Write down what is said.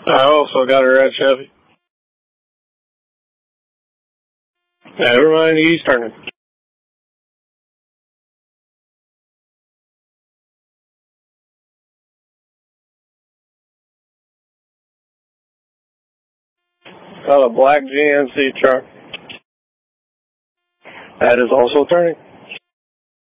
I also got a red Chevy. Never mind, he's turning. Got a black GMC truck. That is also turning.